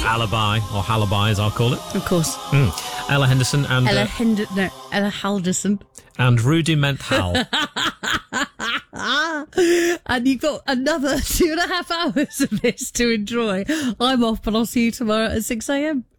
Alibi, or Halaby as I'll call it. Of course. Ella Henderson and... Ella Halderson. And Rudiment Hal. And you've got another 2.5 hours of this to enjoy. I'm off, but I'll see you tomorrow at 6 a.m.